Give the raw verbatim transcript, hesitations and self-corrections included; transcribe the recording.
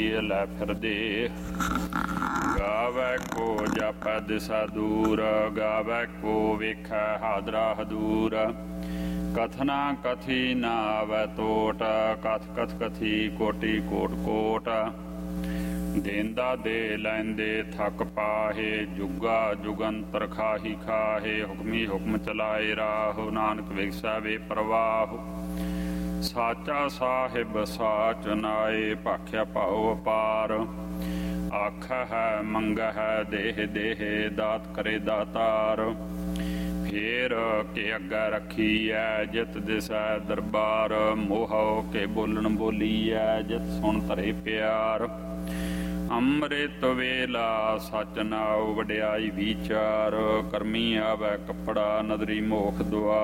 ਲੈ ਫਿਰਦੇ। ਗਾਵੈ ਕੋ ਜਾਪੈ ਦਿਸਾ ਦੂਰ, ਗਾਵੈ ਕੋ ਵੇਖੈ ਹਾਦਰਾ ਹਦੂਰ। ਕਥਨਾ ਕਥੀ ਨਾ ਆਵੈ ਤੋਟ, ਕਥ ਕਥ ਕਥੀ ਕੋਟੀ ਕੋਟ ਕੋਟ। ਦੇਂਦਾ ਦੇ ਲੈਂਦੇ ਥੱਕ ਪਾਹੇ, ਜੁਗਾ ਜੁਗੰਤਰ ਖਾਹੀ ਖਾਹੇ। ਹੁਕਮੀ ਹੁਕਮ ਚਲਾਏ ਰਾਹੁ, ਨਾਨਕ ਵਿਗਸੈ ਵੇ ਪ੍ਰਵਾਹੁ। ਸਾਚਾ ਸਾਹਿਬ ਸਾਚ ਨਾਏ, ਭਾਖਿਆ ਭਾਉ ਅਪਾਰ। ਆਖੈ ਹੈ ਮੰਗਹਿ ਦੇਹ ਦੇਹ, ਦਾਤ ਕਰੇ ਦਾਤਾਰ। ਫੇਰ ਕੇ ਅੱਗੇ ਰੱਖੀਐ, ਜਿਤ ਦਿਸੈ ਦਰਬਾਰ। ਮੋਹਉ ਕੇ ਬੋਲਣ ਬੋਲੀਐ, ਜਿਤ ਸੁਣ ਧਰੇ ਪਿਆਰ। ਅੰਮ੍ਰਿਤ ਵੇਲਾ ਸਚ ਨਾਉ, ਵਡਿਆਈ ਵਿਚਾਰ। ਕਰਮੀ ਆਵੈ ਕੱਪੜਾ, ਨਦਰੀ ਮੋਖ ਦੁਆਰ।